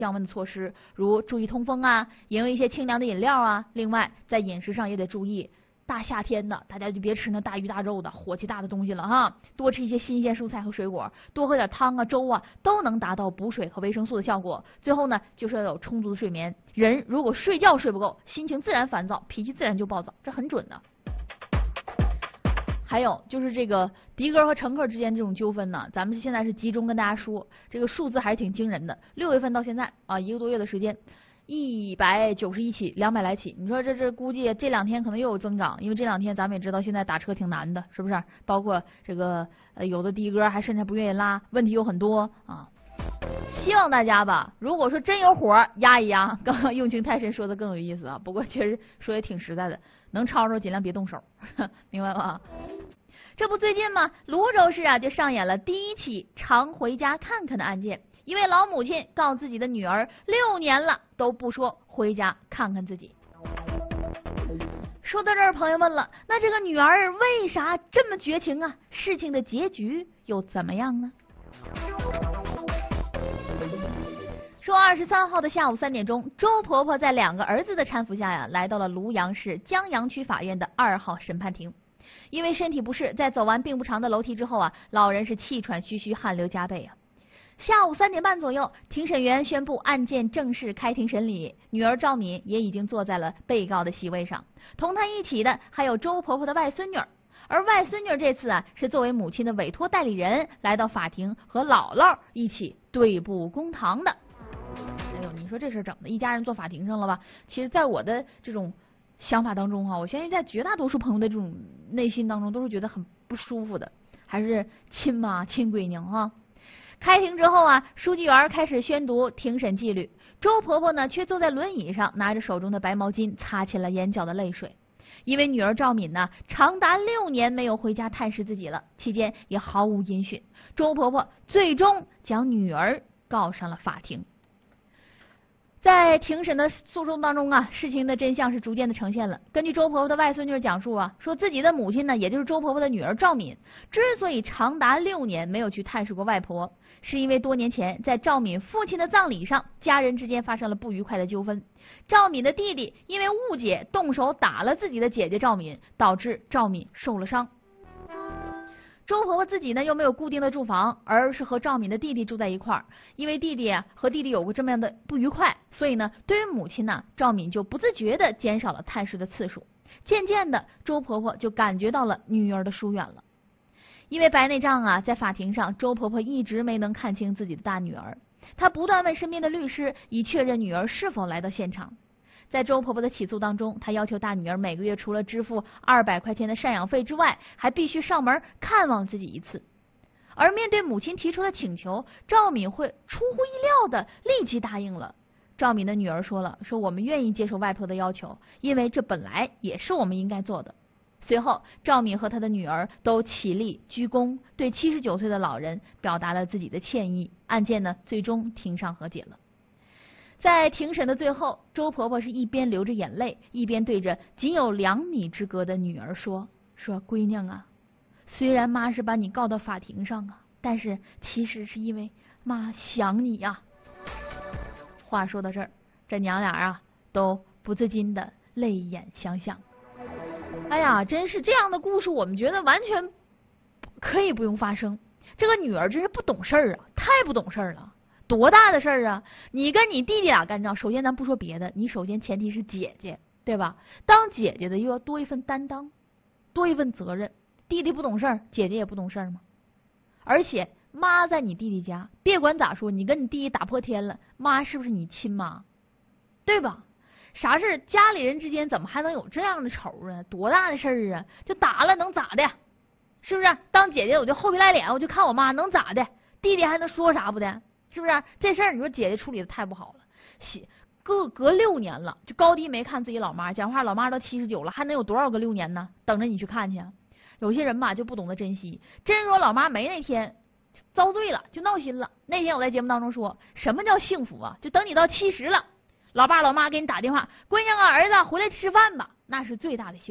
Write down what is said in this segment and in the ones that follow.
降温的措施，如注意通风啊，饮用一些清凉的饮料啊。另外，在饮食上也得注意，大夏天的，大家就别吃那大鱼大肉的、火气大的东西了哈，多吃一些新鲜蔬菜和水果，多喝点汤啊、粥啊，都能达到补水和维生素的效果。最后呢，就是要有充足的睡眠。人如果睡觉睡不够，心情自然烦躁，脾气自然就暴躁，这很准的。还有就是这个的哥和乘客之间这种纠纷呢，咱们现在是集中跟大家说，这个数字还是挺惊人的。6月份到现在啊，1个多月的时间，191起，200来起。你说这估计这2天可能又有增长，因为这2天咱们也知道现在打车挺难的，是不是？包括这个有的的哥还甚至不愿意拉，问题有很多啊。希望大家吧，如果说真有火压一压，刚刚用情太深说的更有意思啊，不过确实说也挺实在的，能吵吵尽量别动手，明白吗？这不最近嘛，泸州市啊就上演了第一起常回家看看的案件。一位老母亲告自己的女儿6年了都不说回家看看自己。说到这儿，朋友问了，那这个女儿为啥这么绝情啊？事情的结局又怎么样呢？说23号的下午3点钟，周婆婆在2个儿子的搀扶下呀，来到了庐阳市江阳区法院的2号审判庭。因为身体不适，在走完并不长的楼梯之后啊，老人是气喘吁吁，汗流浃背啊。下午3点半左右，庭审员宣布案件正式开庭审理，女儿赵敏也已经坐在了被告的席位上，同她一起的还有周婆婆的外孙女，而外孙女这次啊是作为母亲的委托代理人来到法庭和姥姥一起对簿公堂的。哎呦，你说这事整的一家人坐法庭上了吧？其实在我的这种想法当中哈，我相信在绝大多数朋友的这种内心当中都是觉得很不舒服的，还是亲妈亲闺女哈。开庭之后啊，书记员开始宣读庭审纪律，周婆婆呢却坐在轮椅上，拿着手中的白毛巾擦起了眼角的泪水。因为女儿赵敏呢长达6年没有回家探视自己了，期间也毫无音讯，周婆婆最终将女儿告上了法庭。在庭审的诉讼当中啊，事情的真相是逐渐的呈现了。根据周婆婆的外孙女讲述啊，说自己的母亲呢，也就是周婆婆的女儿赵敏，之所以长达6年没有去探视过外婆，是因为多年前在赵敏父亲的葬礼上，家人之间发生了不愉快的纠纷。赵敏的弟弟因为误解动手打了自己的姐姐赵敏，导致赵敏受了伤。周婆婆自己呢又没有固定的住房，而是和赵敏的弟弟住在一块儿。因为弟弟和弟弟有过这么样的不愉快，所以呢，对于母亲呢，赵敏就不自觉的减少了探视的次数。渐渐的，周婆婆就感觉到了女儿的疏远了。因为白内障啊，在法庭上，周婆婆一直没能看清自己的大女儿，她不断问身边的律师，以确认女儿是否来到现场。在周婆婆的起诉当中，她要求大女儿每个月除了支付200块钱的赡养费之外，还必须上门看望自己一次。而面对母亲提出的请求，赵敏会出乎意料的立即答应了。赵敏的女儿说了，说我们愿意接受外婆的要求，因为这本来也是我们应该做的。随后，赵敏和她的女儿都起立鞠躬，对79岁的老人表达了自己的歉意。案件呢，最终庭上和解了。在庭审的最后，周婆婆是一边流着眼泪，一边对着仅有2米之隔的女儿说闺娘啊，虽然妈是把你告到法庭上啊，但是其实是因为妈想你呀。话说到这儿，这娘俩啊都不自禁的泪眼相向。哎呀，真是这样的故事，我们觉得完全可以不用发生。这个女儿真是不懂事儿啊，太不懂事儿了。多大的事儿啊！你跟你弟弟俩干仗，首先咱不说别的，你首先前提是姐姐，对吧？当姐姐的又要多一份担当，多一份责任。弟弟不懂事儿，姐姐也不懂事儿吗？而且妈在你弟弟家，别管咋说，你跟你弟弟打破天了，妈是不是你亲妈？对吧？啥事家里人之间怎么还能有这样的仇啊？多大的事儿啊！就打了能咋的？是不是？当姐姐我就厚皮赖脸，我就看我妈能咋的？弟弟还能说啥不的？是不是这事儿？你说姐姐处理的太不好了，隔6年了，就高低没看自己老妈，讲话老妈都79了，还能有多少个6年呢？等着你去看去。有些人吧就不懂得珍惜，真说老妈没那天遭罪了，就闹心了。那天我在节目当中说，什么叫幸福啊？就等你到70了，老爸老妈给你打电话，闺女啊儿子回来吃饭吧，那是最大的幸福，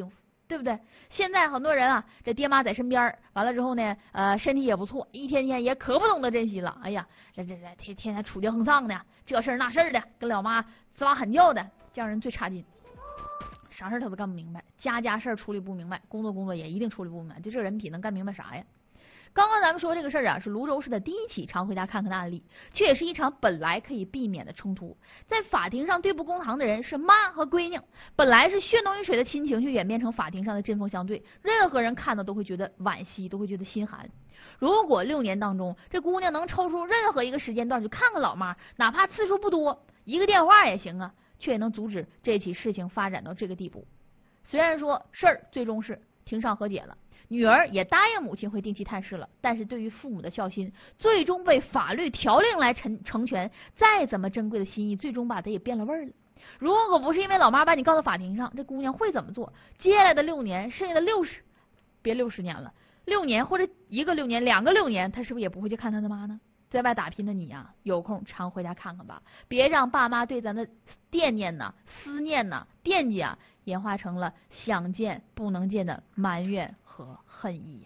对不对？现在很多人啊，这爹妈在身边，完了之后呢，身体也不错，一天天也可不懂得珍惜了。哎呀，这天天处境横丧的，这事儿那事儿的，跟老妈吱哇喊叫的，这样人最差劲，啥事儿他都干不明白，家事儿处理不明白，工作也一定处理不明白，就这人品能干明白啥呀？刚刚咱们说这个事儿啊，是泸州市的第一起常回家看看的案例，却也是一场本来可以避免的冲突。在法庭上对簿公堂的人是妈和闺女，本来是血浓于水的亲情，却演变成法庭上的针锋相对，任何人看到都会觉得惋惜，都会觉得心寒。如果6年当中，这姑娘能抽出任何一个时间段去看看老妈，哪怕次数不多，一个电话也行啊，却也能阻止这起事情发展到这个地步。虽然说事儿最终是庭上和解了，女儿也答应母亲会定期探视了，但是对于父母的孝心，最终被法律条令来成全，再怎么珍贵的心意，最终把它也变了味儿了。如果不是因为老妈把你告到法庭上，这姑娘会怎么做？接下来的6年，剩下的别60年了，6年或者1个6年、2个6年，她是不是也不会去看她的妈呢？在外打拼的你啊，有空常回家看看吧，别让爸妈对咱的惦念呐、思念呐、惦记啊，演化成了想见不能见的埋怨和恨意呀。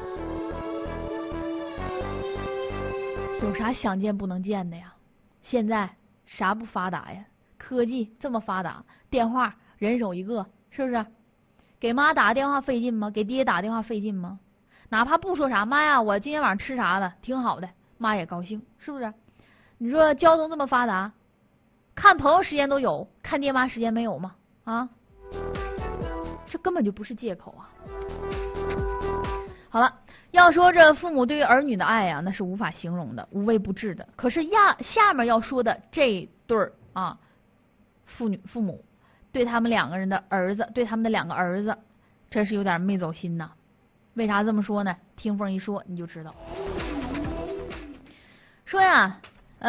有啥想见不能见的呀？现在啥不发达呀？科技这么发达，电话人手一个，是不是？给妈打个电话费劲吗？给爹打电话费劲吗？哪怕不说啥，妈呀，我今天晚上吃啥了，挺好的，妈也高兴，是不是？你说交通这么发达，看朋友时间都有，看爹妈时间没有吗？啊，这根本就不是借口啊。好了，要说这父母对于儿女的爱呀，那是无法形容的，无微不至的。可是下面要说的这对儿啊，父母对他们2个人的儿子，对他们的2个儿子，真是有点没走心呐。为啥这么说呢？听风一说你就知道。说呀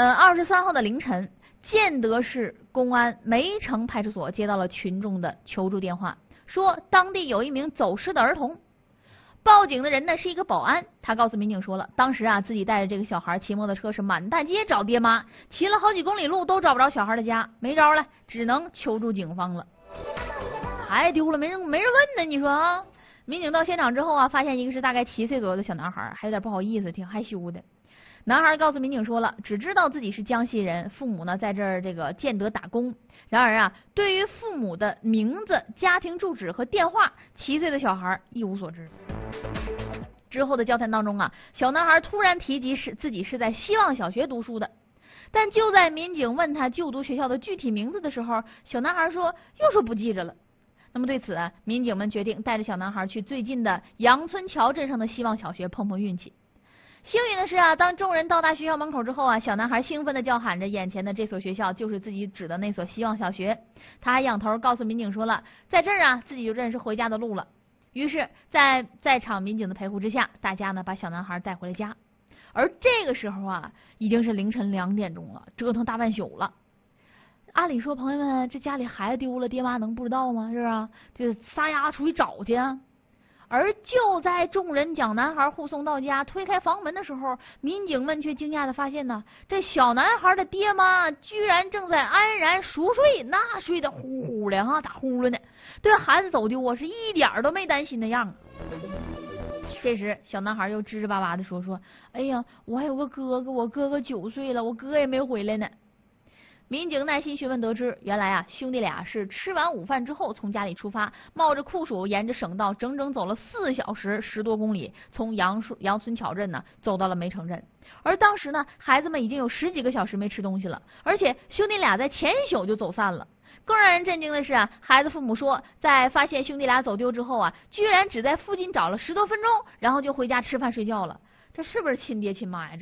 ，23号的凌晨，建德市公安梅城派出所接到了群众的求助电话，说当地有一名走失的儿童。报警的人呢是一个保安，他告诉民警说了，当时啊自己带着这个小孩骑摩托车是满大街找爹妈，骑了好几公里路都找不着小孩的家，没招了，只能求助警方了。孩子丢了没人问呢，你说啊？民警到现场之后啊，发现一个是大概7岁左右的小男孩，还有点不好意思，挺害羞的。男孩告诉民警说了，只知道自己是江西人，父母呢在这儿这个建德打工。然而啊，对于父母的名字、家庭住址和电话，7岁的小孩一无所知。之后的交谈当中啊，小男孩突然提及自己是在希望小学读书的，但就在民警问他就读学校的具体名字的时候，小男孩又说不记着了。那么对此啊，民警们决定带着小男孩去最近的杨村桥镇上的希望小学碰碰运气。幸运的是啊，当众人到达学校门口之后啊，小男孩兴奋地叫喊着眼前的这所学校就是自己指的那所希望小学。他还仰头告诉民警说了，在这儿啊自己就认识回家的路了。于是在场民警的陪护之下，大家呢把小男孩带回了家。而这个时候啊，已经是凌晨2点钟了，折腾大半宿了。按理说，朋友们，这家里孩子丢了，爹妈能不知道吗？是不是？就撒丫出去找去啊。而就在众人将男孩护送到家，推开房门的时候，民警们却惊讶地发现呢，这小男孩的爹妈居然正在安然熟睡，那睡得呼呼的哈，打呼噜呢，对孩子走丢啊是一点都没担心的样。这时小男孩又吱吱巴巴地说，哎呀，我还有个哥哥，我哥哥9岁了，我哥也没回来呢。民警耐心询问得知，原来啊兄弟俩是吃完午饭之后从家里出发，冒着酷暑沿着省道整整走了4小时10多公里，从杨村桥镇呢走到了梅城镇。而当时呢孩子们已经有10几个小时没吃东西了，而且兄弟俩在前一宿就走散了。更让人震惊的是啊，孩子父母说，在发现兄弟俩走丢之后啊，居然只在附近找了10多分钟，然后就回家吃饭睡觉了。这是不是亲爹亲妈呀？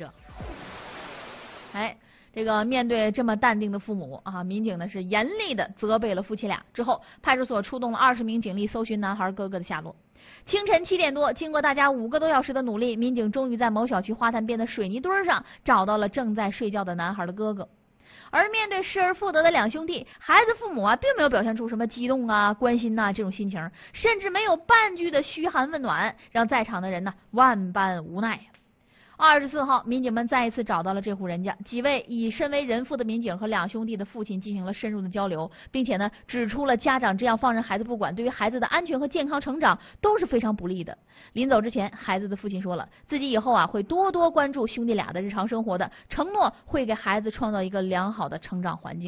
这个面对这么淡定的父母啊，民警呢是严厉的责备了夫妻俩。之后派出所出动了20名警力搜寻男孩哥哥的下落。清晨7点多，经过大家5个多小时的努力，民警终于在某小区花坛边的水泥墩上找到了正在睡觉的男孩的哥哥。而面对失而复得的2兄弟，孩子父母啊并没有表现出什么激动啊、关心呐这种心情，甚至没有半句的嘘寒问暖，让在场的人呢万般无奈。 24号，民警们再一次找到了这户人家，几位以身为人父的民警和两兄弟的父亲进行了深入的交流，并且呢，指出了家长这样放任孩子不管，对于孩子的安全和健康成长都是非常不利的。临走之前，孩子的父亲说了，自己以后会多多关注兄弟俩的日常生活的，承诺会给孩子创造一个良好的成长环境。